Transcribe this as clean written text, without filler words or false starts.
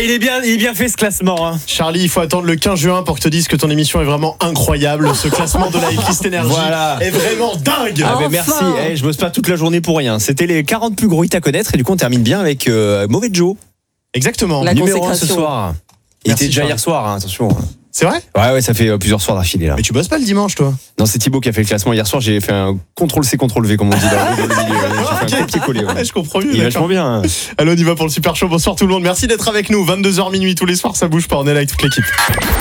il est bien fait ce classement. Hein. Charlie, il faut attendre le 15 juin pour que te dise que ton émission est vraiment incroyable. Ce classement de la Liste Énergie est vraiment dingue. Ah ben merci, je bosse pas toute la journée pour rien. C'était les 40 plus gros hits à connaître et du coup on termine bien avec Mauvais Joe. Exactement. La Numéro 1 consécration. ce soir. Il Merci, était déjà Charlie. hier soir, hein, attention. C'est vrai ? Ouais, ça fait plusieurs soirs d'affilée là. Mais tu bosses pas le dimanche, toi ? Non, c'est Thibaut qui a fait le classement hier soir. J'ai fait un CTRL-C, CTRL-V, comme on dit dans le milieu. J'ai fait un copier-coller. Ouais. Je comprends mieux. Il est vachement bien. Allez, on y va pour le Super Show. Bonsoir tout le monde. Merci d'être avec nous. 22h minuit tous les soirs, ça bouge pas. On est là avec toute l'équipe.